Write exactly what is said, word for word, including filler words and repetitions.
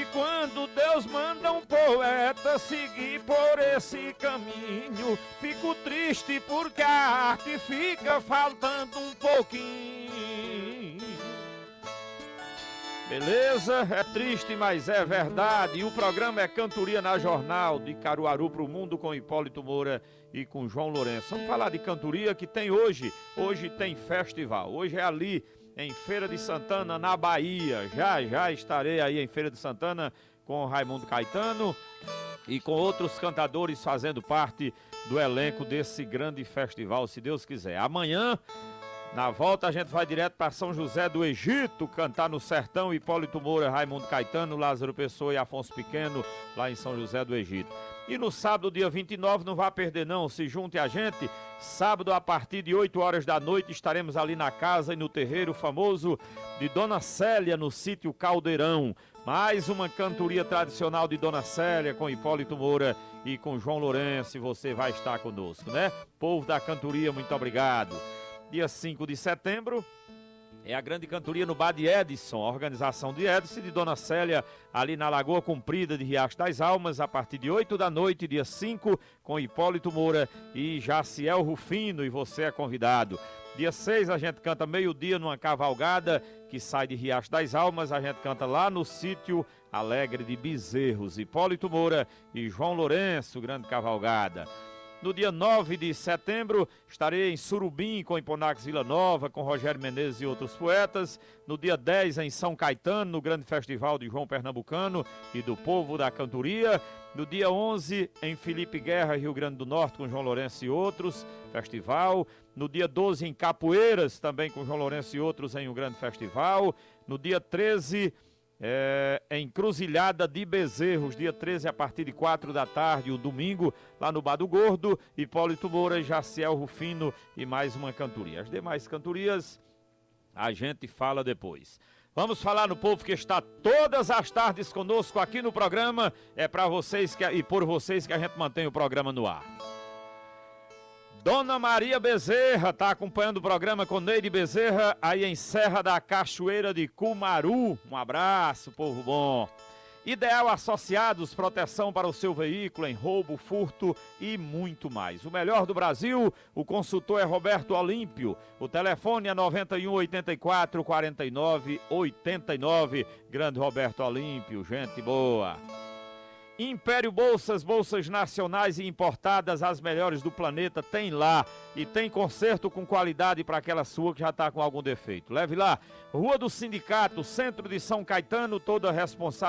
quando Deus manda um poeta seguir por esse caminho, fico triste porque a arte fica faltando um pouquinho. Beleza? É triste, mas é verdade. E o programa é Cantoria na Jornal, de Caruaru pro Mundo, com Hipólito Moura e com João Lourenço. Vamos falar de cantoria que tem hoje. Hoje tem festival. Hoje é ali em Feira de Santana, na Bahia. Já, já estarei aí em Feira de Santana com Raimundo Caetano e com outros cantadores fazendo parte do elenco desse grande festival, se Deus quiser. Amanhã, na volta, a gente vai direto para São José do Egito, cantar no Sertão, Hipólito Moura, Raimundo Caetano, Lázaro Pessoa e Afonso Pequeno, lá em São José do Egito. E no sábado, dia vinte e nove, não vá perder não, se junte a gente. Sábado, a partir de oito horas da noite, estaremos ali na casa e no terreiro famoso de Dona Célia, no sítio Caldeirão. Mais uma cantoria tradicional de Dona Célia, com Hipólito Moura e com João Lourenço, e você vai estar conosco, né? Povo da cantoria, muito obrigado. Dia cinco de setembro é a grande cantoria no Bar de Edson, a organização de Edson e de Dona Célia, ali na Lagoa Comprida de Riacho das Almas, a partir de oito da noite, dia cinco, com Hipólito Moura e Jaciel Rufino, e você é convidado. Dia seis a gente canta meio-dia numa cavalgada que sai de Riacho das Almas, a gente canta lá no sítio Alegre de Bezerros, Hipólito Moura e João Lourenço, grande cavalgada. No dia nove de setembro, estarei em Surubim com Hiponax Vila Nova, com Rogério Menezes e outros poetas. No dia dez, em São Caetano, no grande festival de João Pernambucano e do povo da cantoria. No dia onze, em Felipe Guerra, Rio Grande do Norte, com João Lourenço e outros, festival. No dia doze, em Capoeiras, também com João Lourenço e outros, em um grande festival. No dia treze... É, em Encruzilhada de Bezerros, dia treze, a partir de quatro da tarde, o domingo, lá no Bar do Gordo, Hipólito Moura, Jaciel Rufino e mais uma cantoria. As demais cantorias a gente fala depois. Vamos falar no povo que está todas as tardes conosco aqui no programa. É para vocês que, e por vocês que a gente mantém o programa no ar. Dona Maria Bezerra está acompanhando o programa com Neide Bezerra, aí em Serra da Cachoeira de Cumaru. Um abraço, povo bom. Ideal Associados, proteção para o seu veículo em roubo, furto e muito mais. O melhor do Brasil, o consultor é Roberto Olímpio. O telefone é noventa e um, oitenta e quatro, quarenta e nove, oitenta e nove. Grande Roberto Olímpio, gente boa. Império Bolsas, bolsas nacionais e importadas, as melhores do planeta, tem lá. E tem conserto com qualidade para aquela sua que já está com algum defeito. Leve lá, Rua do Sindicato, centro de São Caetano, toda a responsabilidade.